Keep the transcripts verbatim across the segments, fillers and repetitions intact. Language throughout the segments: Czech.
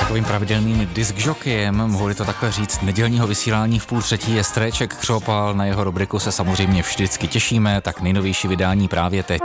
takovým pravidelným diskžokyjem, mohli to takhle říct, nedělního vysílání v půl třetí je Stréček Křopal, na jeho rubriku se samozřejmě vždycky těšíme, tak nejnovější vydání právě teď.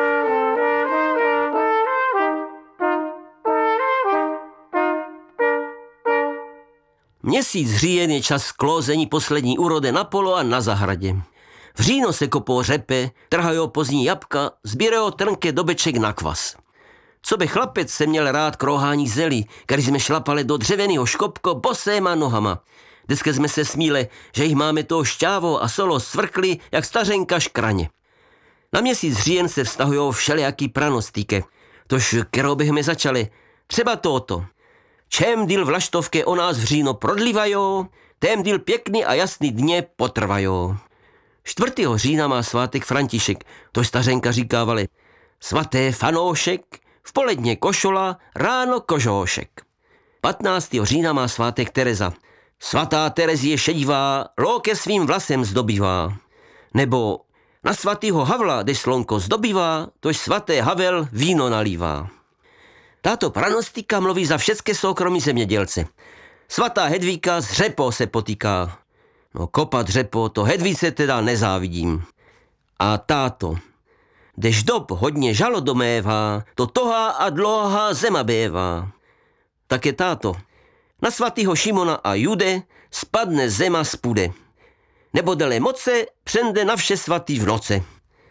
Měsíc říjen je čas klózení poslední úrody na polo a na zahradě. V říjnu se kopou řepe, trhajou pozdní jabka, sbírajou trnké dobeček na kvas. Co by chlapec se měl rád krouhání zelí, když jsme šlapali do dřevěného škopko boséma nohama. Dneska jsme se smíle, že jich máme toho šťávo a solo svrkli jak stařenka škraně. Na měsíc říjen se vztahujou všelijaký pranostíke. Tož kterou bychom začali, třeba toto. Čem díl vlaštovky o nás v říjnu prodlívajou, tém díl pěkný a jasný dně potrvajou. čtvrtého října má svátek František, to stařenka říkávali. Svaté fanoušek, v poledně košola, ráno kožóšek. patnáctého října má svátek Tereza. Svatá Terezie šedivá, lóke svým vlasem zdobývá. Nebo na svatýho Havla, když slonko zdobývá, tož svaté Havel víno nalívá. Táto pranostika mluví za všechny soukromí zemědělce. Svatá Hedvíka s řepou se potýká. No kopat řepo, to Hedvíce teda nezávidím. A táto, když dob hodně žalo domévá, to tohá a dlouhá zema bévá. Tak je táto, na svatýho Šimona a Jude spadne zema spude. Nebo dele moce přende na vše svatý v noce.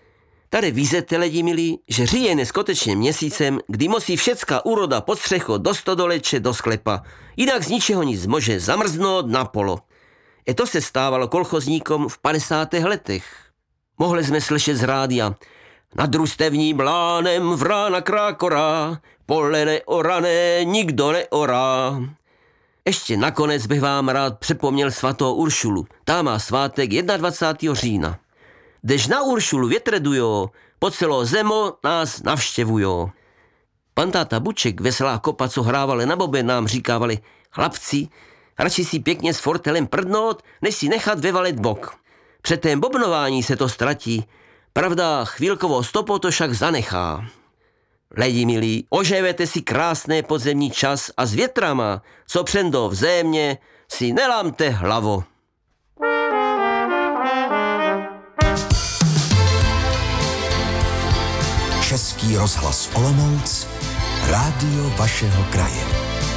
Tady vízete, lidi milí, že říjen je skutečně měsícem, kdy musí všecká úroda pod střecho do stodoleče do sklepa, jinak z ničeho nic může zamrznout na polo. E to se stávalo kolchozníkom v padesátých letech. Mohli jsme slyšet z rádia: nad družstevním lánem vrána krákorá, pole neorané nikdo neorá. Ještě nakonec bych vám rád připomněl svatou Uršulu. Ta má svátek dvacátého prvního října. Když na Uršulu větredujou, po celou zemo nás navštěvujou. Pan táta Buček, veselá kopa, co hrávali na bobe, nám říkávali: chlapci, radši si pěkně s fortelem prdnout, než si nechat vyvalit bok. Před tém bobnování se to ztratí, pravda chvílkovou stopou to však zanechá. Lidi milí, oživete si krásný podzemní čas a s větrama, co přendou v země, si nelámte hlavo. Český rozhlas Olomouc, rádio vašeho kraje.